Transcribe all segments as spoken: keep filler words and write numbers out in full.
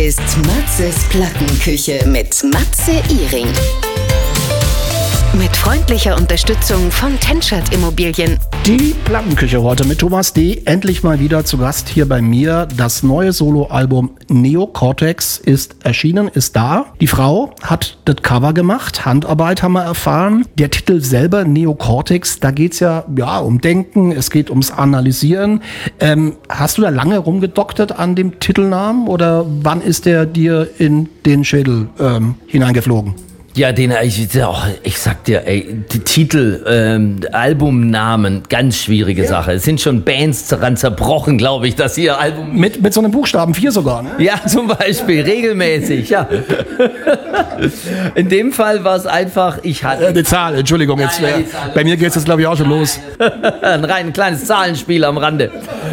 ist Matzes Plattenküche mit Matze Iring. Mit freundlicher Unterstützung von Tenschert Immobilien. Die Plattenküche heute mit Thomas D. Endlich mal wieder zu Gast hier bei mir. Das neue Soloalbum Neocortex ist erschienen, ist da. Die Frau hat das Cover gemacht, Handarbeit haben wir erfahren. Der Titel selber, Neocortex, da geht's ja, ja um Denken, es geht ums Analysieren. Ähm, hast du da lange rumgedoktert an dem Titelnamen oder wann ist der dir in den Schädel ähm, hineingeflogen? Ja, den, ich, ich sag dir, ey, die Titel, ähm, Albumnamen, ganz schwierige ja. Sache. Es sind schon Bands daran zerbrochen, glaube ich, dass ihr Album... Mit, mit so einem Buchstaben vier sogar, ne? Ja, zum Beispiel, regelmäßig, ja. In dem Fall war es einfach, ich hatte... Äh, die Zahl, Entschuldigung, jetzt, nein, nein, Zahl, bei mir geht es jetzt, glaube ich, auch schon los. Ein rein kleines Zahlenspiel am Rande.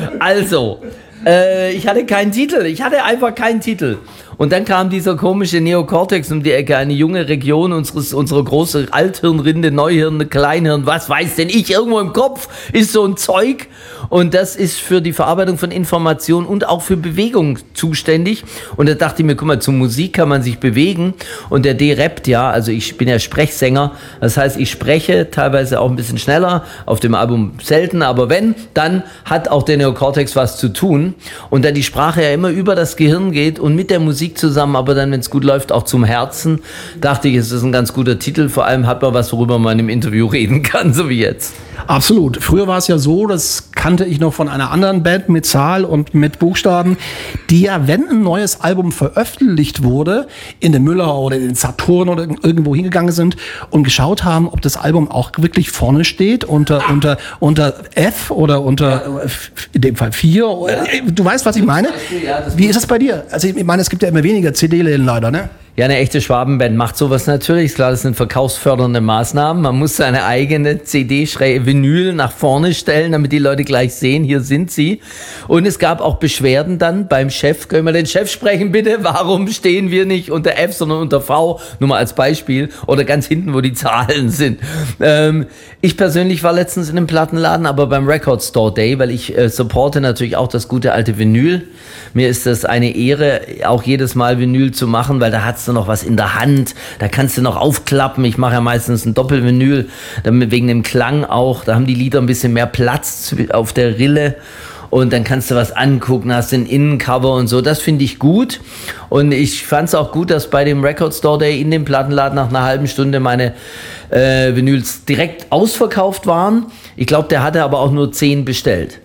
Also, äh, ich hatte keinen Titel, ich hatte einfach keinen Titel. Und dann kam dieser komische Neocortex um die Ecke, eine junge Region unseres, unserer große Althirnrinde, Neuhirn, Kleinhirn, was weiß denn ich, irgendwo im Kopf ist so ein Zeug. Und das ist für die Verarbeitung von Informationen und auch für Bewegung zuständig. Und da dachte ich mir, guck mal, zur Musik kann man sich bewegen. Und der D rappt ja, also ich bin ja Sprechsänger. Das heißt, ich spreche teilweise auch ein bisschen schneller, auf dem Album selten. Aber wenn, dann hat auch der Neocortex was zu tun. Und da die Sprache ja immer über das Gehirn geht und mit der Musik zusammen, aber dann, wenn es gut läuft, auch zum Herzen, dachte ich, es ist ein ganz guter Titel. Vor allem hat man was, worüber man im Interview reden kann, so wie jetzt. Absolut. Früher war es ja so, das kannte ich noch von einer anderen Band mit Zahl und mit Buchstaben, die ja, wenn ein neues Album veröffentlicht wurde, in den Müller oder in den Saturn oder irgendwo hingegangen sind und geschaut haben, ob das Album auch wirklich vorne steht, unter, unter, unter F oder unter, in dem Fall vier. Du weißt, was ich meine? Wie ist es bei dir? Also ich meine, es gibt ja immer weniger C D-Läden leider, ne? Ja, eine echte Schwabenband macht sowas natürlich. Klar, das sind verkaufsfördernde Maßnahmen. Man muss seine eigene C D-Vinyl nach vorne stellen, damit die Leute gleich sehen, hier sind sie. Und es gab auch Beschwerden dann beim Chef. Können wir den Chef sprechen, bitte? Warum stehen wir nicht unter F, sondern unter V? Nur mal als Beispiel. Oder ganz hinten, wo die Zahlen sind. Ähm, ich persönlich war letztens in einem Plattenladen, aber beim Record Store Day, weil ich äh, supporte natürlich auch das gute alte Vinyl. Mir ist das eine Ehre, auch jedes Mal Vinyl zu machen, weil da hat's du noch was in der Hand, da kannst du noch aufklappen. Ich mache ja meistens ein Doppelvinyl, damit wegen dem Klang auch, da haben die Lieder ein bisschen mehr Platz auf der Rille und dann kannst du was angucken, hast den Innencover und so, das finde ich gut und ich fand es auch gut, dass bei dem Record Store Day in dem Plattenladen nach einer halben Stunde meine äh, Vinyls direkt ausverkauft waren. Ich glaube, der hatte aber auch nur zehn bestellt.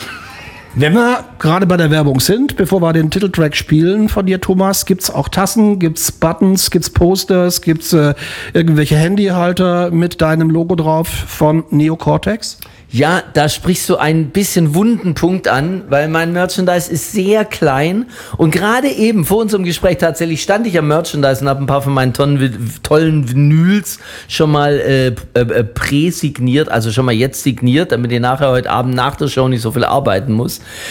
Wenn wir gerade bei der Werbung sind, bevor wir den Titeltrack spielen von dir, Thomas, gibt's auch Tassen, gibt's Buttons, gibt's Posters, gibt's äh, irgendwelche Handyhalter mit deinem Logo drauf von Neocortex? Ja, da sprichst du einen bisschen wunden Punkt an, weil mein Merchandise ist sehr klein und gerade eben vor unserem Gespräch tatsächlich stand ich am Merchandise und habe ein paar von meinen tollen, tollen Vinyls schon mal äh, äh, präsigniert, also schon mal jetzt signiert, damit ihr nachher heute Abend nach der Show nicht so viel arbeiten muss.